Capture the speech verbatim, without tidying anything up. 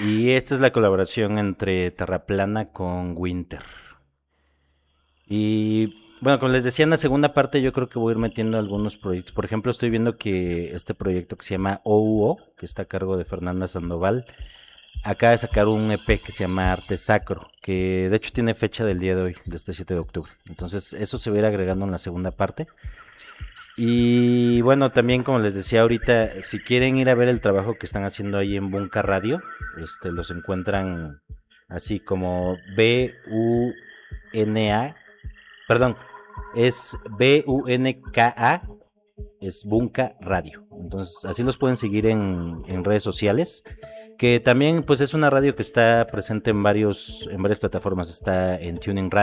Y esta es la colaboración entre Terraplana con Winter. Y bueno, como les decía, en la segunda parte yo creo que voy a ir metiendo algunos proyectos. Por ejemplo, estoy viendo que este proyecto que se llama O U O, que está a cargo de Fernanda Sandoval, acaba de sacar un E P que se llama Arte Sacro, que de hecho tiene fecha del día de hoy, de este siete de octubre. Entonces eso se va a ir agregando en la segunda parte. Y bueno, también como les decía ahorita, si quieren ir a ver el trabajo que están haciendo ahí en Bunka Radio, este, los encuentran así como B U N A, perdón, es B U N K A, es Bunka Radio. Entonces así los pueden seguir en, en redes sociales, que también pues es una radio que está presente en varios en varias plataformas, está en Tuning Radio.